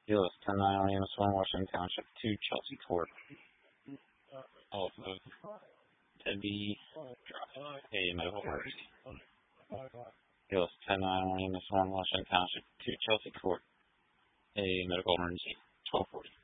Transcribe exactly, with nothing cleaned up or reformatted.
U S ten nine Williams one, Washington Township two, Chelsea Court. Off of Debbie Drive, a medical emergency. U S ten nine Williams one, Washington Township two, Chelsea Court, a medical emergency. twelve forty.